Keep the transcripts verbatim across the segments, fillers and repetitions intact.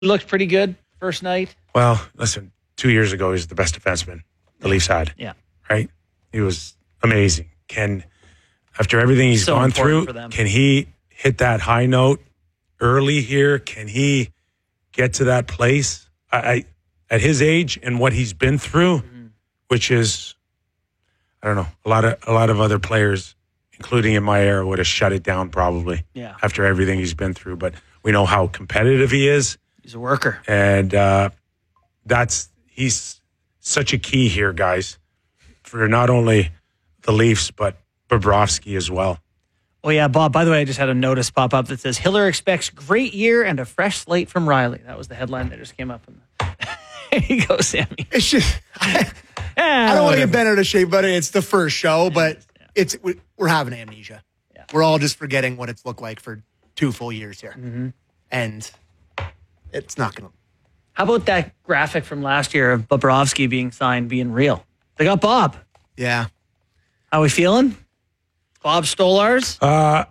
looked pretty good first night. Well, listen, two years ago, he was the best defenseman the Leafs had. Yeah. Right? He was amazing. Can, after everything he's So gone important through, for them. can he hit that high note early here? Can he get to that place? I, I at his age and what he's been through, mm-hmm. which is, I don't know, a lot of a lot of other players, including in my era, would have shut it down probably. Yeah. After everything he's been through. But we know how competitive he is. He's a worker. And uh, that's he's such a key here, guys, for not only the Leafs, but Bobrovsky as well. Oh, yeah, Bob, by the way, I just had a notice pop up that says, Hiller expects great year and a fresh slate from Riley. That was the headline that just came up. In the... There you go, Sammy. It's just, I, yeah, I don't want to whatever. get bent out of shape, but it's the first show, but yeah. it's we're having amnesia. Yeah. We're all just forgetting what it's looked like for two full years here. Mm-hmm. And it's not going to. How about that graphic from last year of Bobrovsky being signed being real? They got Bob. Yeah. How we feeling? Bob Stolars? Uh,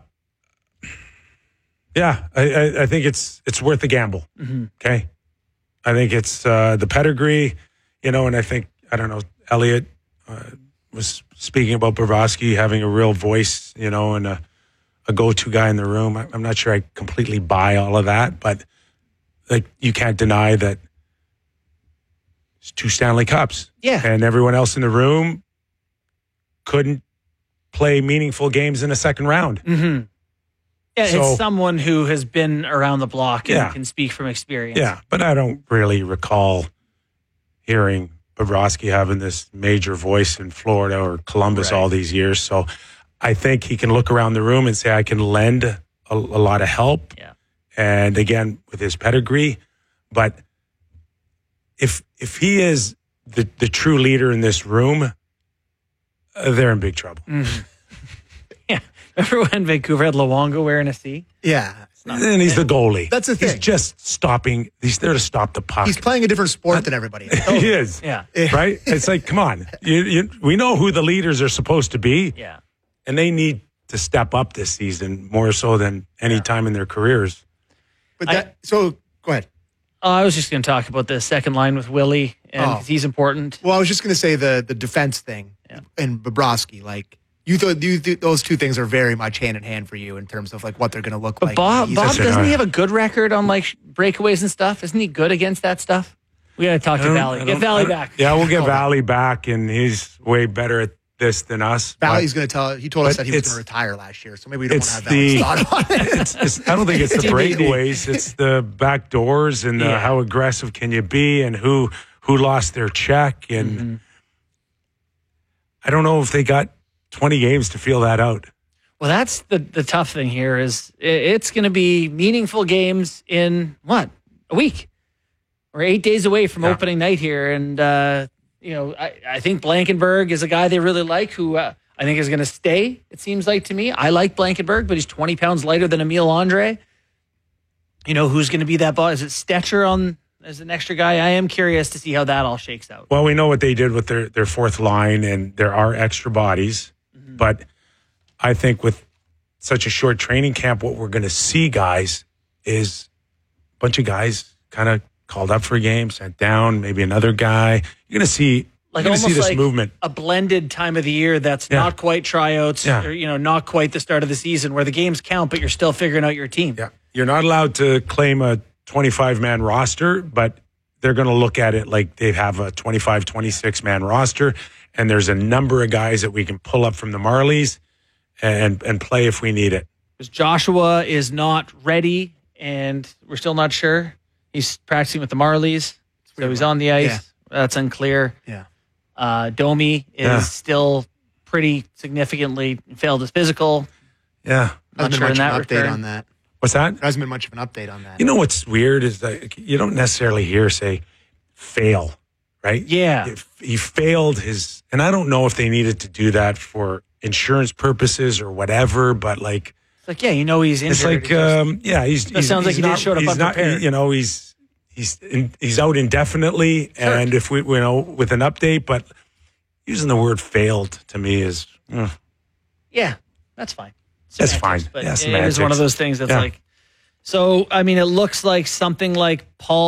yeah, I, I, I think it's it's worth the gamble. Mm-hmm. Okay, I think it's uh, the pedigree, you know, and I think I don't know. Elliot uh, was speaking about Bobrovsky having a real voice, you know, and a, a go-to guy in the room. I, I'm not sure I completely buy all of that, but like you can't deny that it's two Stanley Cups. Yeah, and everyone else in the room couldn't play meaningful games in a second round. Mm-hmm. Yeah, So- it's someone who has been around the block and Yeah. can speak from experience. Yeah, but I don't really recall hearing Bobrovsky having this major voice in Florida or Columbus Right. all these years. So I think he can look around the room and say, I can lend a, a lot of help. Yeah. And again, with his pedigree. But if if he is the, the true leader in this room, uh, they're in big trouble. Mm-hmm. Yeah. Remember when Vancouver had Luongo wearing a C? Yeah. And he's the goalie. That's the He's thing. just stopping. He's there to stop the puck. He's playing a different sport than everybody else. He is. Yeah. Right? It's like, come on. You, you, we know who the leaders are supposed to be, Yeah. and they need to step up this season more so than any Yeah. time in their careers. But that, so go ahead. Oh, I was just going to talk about the second line with Willie, and Oh. 'cause he's important. Well, I was just going to say the the defense thing Yeah. and Bobrovsky. Like you thought, you th- those two things are very much hand in hand for you in terms of like what they're going to look But like. Bob, He's- Bob Listen, doesn't I- he have a good record on like sh- breakaways and stuff? Isn't he good against that stuff? We got to talk I to don't- Valley. I Get don't- Valley I don't- back. Yeah, we'll get Oh. Valley back, and he's way better at this than us. but Valley's going to tell. He told us but that he was it's- going to retire last year, so maybe we don't want It's to have Valley's the- thought on it. it's, it's, I don't think it's the T B D. breakaways. It's the back doors and the, Yeah. how aggressive can you be and who who lost their check. And Mm-hmm. I don't know if they got twenty games to feel that out. Well, that's the, the tough thing here is i- it's going to be meaningful games in, what, a week? We're eight days away from Yeah. opening night here. And, uh, you know, I, I think Blankenberg is a guy they really like who uh, I think is going to stay, it seems like to me. I like Blankenberg, but he's twenty pounds lighter than Emile Andre. You know, who's going to be that ball? Is it Stetcher on as an extra guy? I am curious to see how that all shakes out. Well, we know what they did with their, their fourth line, and there are extra bodies. Mm-hmm. But I think with such a short training camp, what we're going to see, guys, is a bunch of guys kind of called up for a game, sent down, maybe another guy. You're going to see, Like you're going to see almost this like movement. a blended time of the year that's Yeah. not quite tryouts Yeah. or, you know, not quite the start of the season where the games count, but you're still figuring out your team. Yeah. You're not allowed to claim a twenty-five man roster, but they're going to look at it like they have a twenty-five, twenty-six man roster. And there's a number of guys that we can pull up from the Marlies and, and play if we need it. Because Joshua is not ready and we're still not sure. He's practicing with the Marlies, so he's on the ice. Yeah. That's unclear. Yeah. Uh, Domi is Yeah. still pretty significantly failed his physical. Yeah. Not Hasn't sure been in much that of an update return. on that. What's that? There hasn't been much of an update on that. You know what's weird is that you don't necessarily hear say fail, right? Yeah. If he failed his, and I don't know if they needed to do that for insurance purposes or whatever, but like It's like, yeah, you know he's injured. it's like, He just- um, yeah, he's. That he's sounds like he's he didn't not, show up he's not, unprepared. You know, he's he's in, he's out indefinitely, Sure. and if we, you know, with an update, but using the word failed to me is. uh, yeah, that's fine. That's Semantics, fine. But Yeah, it is semantics. one of those things that's Yeah. like, So, I mean, it looks like something like Paul